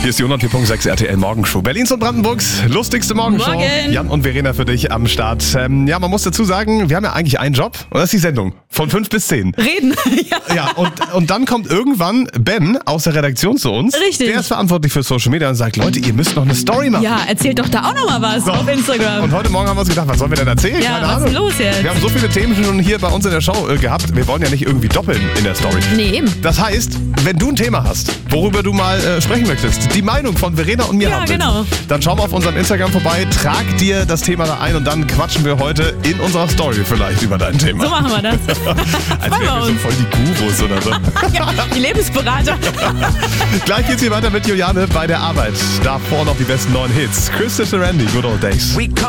Hier ist die 104.6 RTL Morgenshow. Berlins und Brandenburgs lustigste Morgenshow. Morgen. Jan und Verena für dich am Start. Ja, man muss dazu sagen, wir haben ja eigentlich einen Job. Und das ist die Sendung. Von 5 bis 10. Reden. Ja, und dann kommt irgendwann Ben aus der Redaktion zu uns. Richtig. Der ist verantwortlich für Social Media und sagt, Leute, ihr müsst noch eine Story machen. Ja, erzählt doch da auch noch mal was So. auf Instagram. Und heute Morgen haben wir uns gedacht, was sollen wir denn erzählen? Ja, Keine was Ahnung. ist los jetzt? Wir haben so viele Themen schon hier bei uns in der Show gehabt. Wir wollen ja nicht irgendwie doppeln in der Story. Nee, eben. Das heißt, wenn du ein Thema hast, worüber du mal sprechen möchtest, die Meinung von Verena und mir Ja, haben willst, genau. dann schau mal auf unserem Instagram vorbei, trag dir das Thema da ein und dann quatschen wir heute in unserer Story vielleicht über dein Thema. So machen wir das. Als freuen wir wären wir so uns. voll die Gurus oder so. Ja, die Lebensberater. Gleich geht's hier weiter mit Juliane bei der Arbeit. Davor noch die besten neuen Hits. Christopher Randy, Good Old Days.